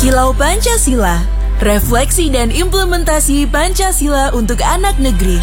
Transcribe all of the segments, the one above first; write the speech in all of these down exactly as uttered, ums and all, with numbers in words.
Kilau Pancasila, refleksi dan implementasi Pancasila untuk anak negeri.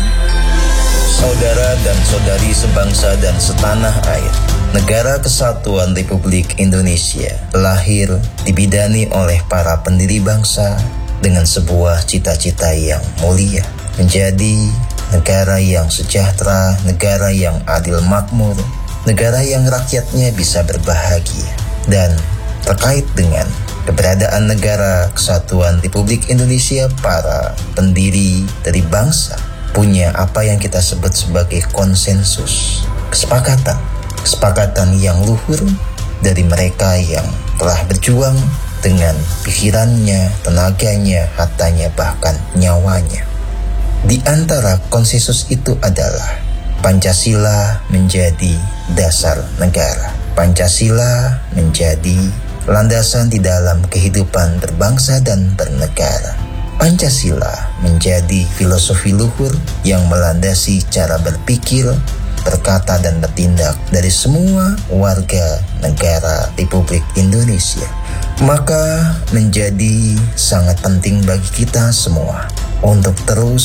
Saudara dan saudari sebangsa dan setanah air, Negara Kesatuan Republik Indonesia lahir dibidani oleh para pendiri bangsa dengan sebuah cita-cita yang mulia, menjadi negara yang sejahtera, negara yang adil makmur, negara yang rakyatnya bisa berbahagia. Dan terkait dengan keberadaan Negara Kesatuan Republik Indonesia, para pendiri dari bangsa punya apa yang kita sebut sebagai konsensus, kesepakatan, kesepakatan yang luhur dari mereka yang telah berjuang dengan pikirannya, tenaganya, hartanya, bahkan nyawanya. Di antara konsensus itu adalah Pancasila menjadi dasar negara. Pancasila menjadi landasan di dalam kehidupan berbangsa dan bernegara. Pancasila menjadi filosofi luhur yang melandasi cara berpikir, berkata dan bertindak dari semua warga negara Republik Indonesia. Maka menjadi sangat penting bagi kita semua untuk terus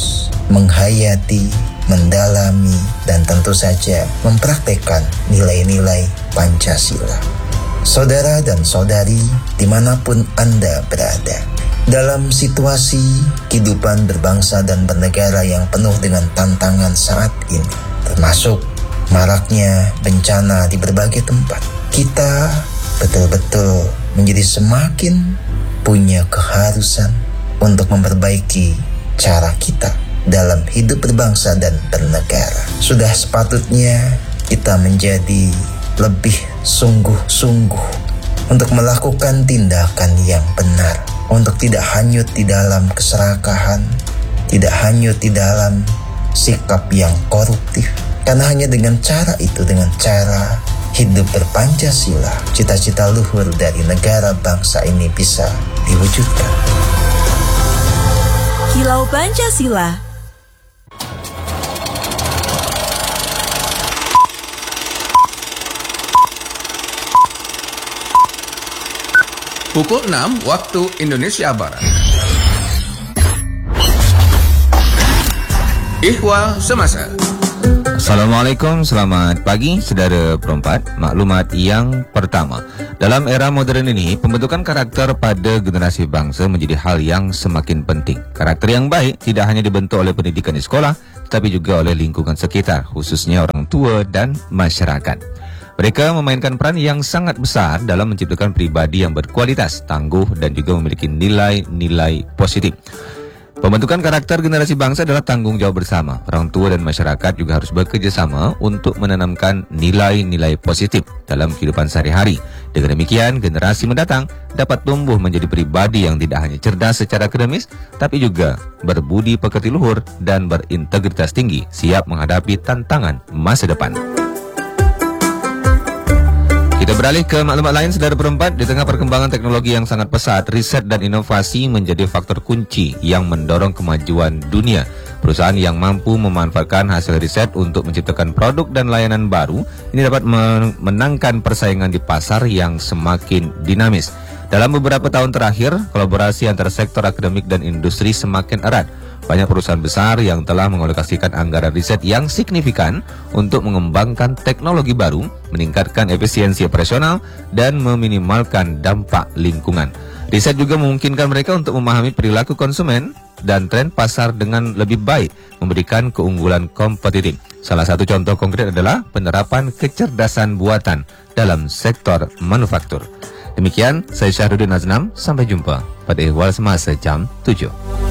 menghayati, mendalami, dan tentu saja mempraktekkan nilai-nilai Pancasila. Saudara dan saudari, dimanapun Anda berada, dalam situasi kehidupan berbangsa dan bernegara yang penuh dengan tantangan saat ini, termasuk maraknya bencana di berbagai tempat, kita betul-betul menjadi semakin punya keharusan untuk memperbaiki cara kita dalam hidup berbangsa dan bernegara. Sudah sepatutnya kita menjadi lebih sungguh-sungguh untuk melakukan tindakan yang benar, untuk tidak hanyut di dalam keserakahan, tidak hanyut di dalam sikap yang koruptif. Karena hanya dengan cara itu, dengan cara hidup berpancasila, cita-cita luhur dari negara bangsa ini bisa diwujudkan. Kilau Pancasila. Pukul enam waktu Indonesia Barat. Ihwal Semasa. Assalamualaikum, selamat pagi saudara perempat. Maklumat yang pertama, dalam era modern ini, pembentukan karakter pada generasi bangsa menjadi hal yang semakin penting. Karakter yang baik tidak hanya dibentuk oleh pendidikan di sekolah, tetapi juga oleh lingkungan sekitar, khususnya orang tua dan masyarakat. Mereka memainkan peran yang sangat besar dalam menciptakan pribadi yang berkualitas, tangguh, dan juga memiliki nilai-nilai positif. Pembentukan karakter generasi bangsa adalah tanggung jawab bersama. Orang tua dan masyarakat juga harus bekerjasama untuk menanamkan nilai-nilai positif dalam kehidupan sehari-hari. Dengan demikian, generasi mendatang dapat tumbuh menjadi pribadi yang tidak hanya cerdas secara akademis, tapi juga berbudi pekerti luhur dan berintegritas tinggi, siap menghadapi tantangan masa depan. Kita beralih ke maklumat lain, saudara perempat. Di tengah perkembangan teknologi yang sangat pesat, riset dan inovasi menjadi faktor kunci yang mendorong kemajuan dunia. Perusahaan yang mampu memanfaatkan hasil riset untuk menciptakan produk dan layanan baru ini dapat menangkan persaingan di pasar yang semakin dinamis. Dalam beberapa tahun terakhir, kolaborasi antara sektor akademik dan industri semakin erat. Banyak perusahaan besar yang telah mengalokasikan anggaran riset yang signifikan untuk mengembangkan teknologi baru, meningkatkan efisiensi operasional, dan meminimalkan dampak lingkungan. Riset juga memungkinkan mereka untuk memahami perilaku konsumen dan tren pasar dengan lebih baik, memberikan keunggulan kompetitif. Salah satu contoh konkret adalah penerapan kecerdasan buatan dalam sektor manufaktur. Demikian, saya Syahrudin Aznam. Sampai jumpa pada Ihwal Semasa jam tujuh.